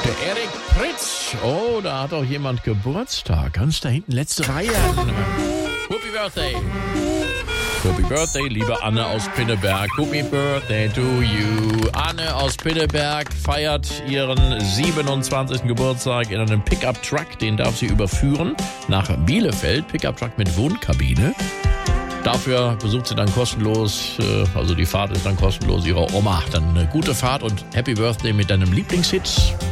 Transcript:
Der Erik Pritz. Oh, da hat auch jemand Geburtstag. Ganz da hinten, letzte Reihe. Happy Birthday. Happy Birthday, liebe Anne aus Pinneberg. Happy Birthday to you. Anne aus Pinneberg feiert ihren 27. Geburtstag in einem Pickup-Truck. Den darf sie überführen nach Bielefeld. Pickup-Truck mit Wohnkabine. Dafür besucht sie dann kostenlos, also die Fahrt ist dann kostenlos, ihre Oma. Dann eine gute Fahrt und Happy Birthday mit deinem Lieblingshit.